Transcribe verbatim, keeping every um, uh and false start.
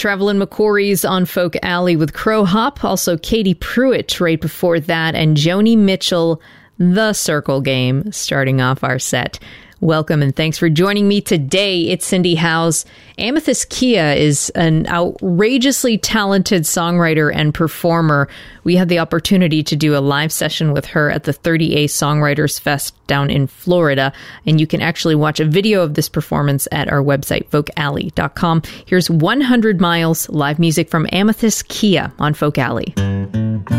Trevelyan McCoury's on Folk Alley with Crow Hop. Also Katie Pruitt right before that. And Joni Mitchell, The Circle Game, starting off our set. Welcome and thanks for joining me today. It's Cindy Howes. Amethyst Kia is an outrageously talented songwriter and performer. We had the opportunity to do a live session with her at the thirty A Songwriters Fest down in Florida, and you can actually watch a video of this performance at our website, folk alley dot com. Here's one hundred miles live music from Amethyst Kia on Folk Alley.